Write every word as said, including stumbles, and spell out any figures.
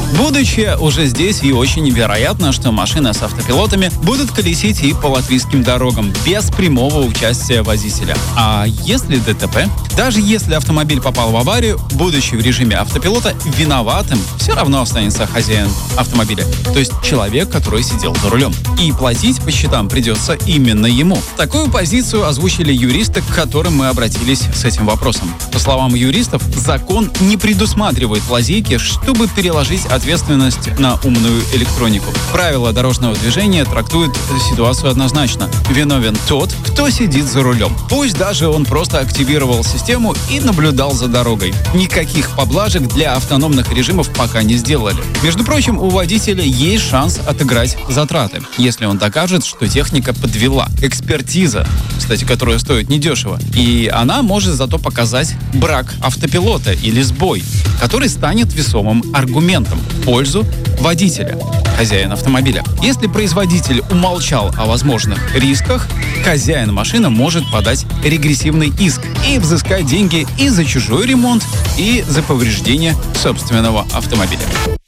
Будущее уже здесь, и очень вероятно, что машины с автопилотами будут колесить и по латвийским дорогам без прямого участия водителя. А если ДТП? Даже если автомобиль попал в аварию, будучи в режиме автопилота, виноватым все равно останется хозяин автомобиля, то есть человек, который сидел за рулем. И платить по счетам придется именно ему. Такую позицию озвучили юристы, к которым мы обратились с этим вопросом. По словам юристов, закон не предусматривает лазейки, чтобы переложить ответственность на умную электронику. Правила дорожного движения трактуют ситуацию однозначно. Виновен тот, кто сидит за рулем. Пусть даже он просто активировал систему и наблюдал за дорогой. Никаких поблажек для автономных режимов пока не сделали. Между прочим, у водителя есть шанс отыграть затраты, если он докажет, что техника подвела. Экспертиза, кстати, которая стоит недешево, и она может зато показать брак автопилота или сбой, который станет весомым аргументом в пользу водителя, хозяина автомобиля. Если производитель умолчал о возможных рисках, хозяин машины может подать регрессивный иск и взыскать деньги и за чужой ремонт, и за повреждение собственного автомобиля.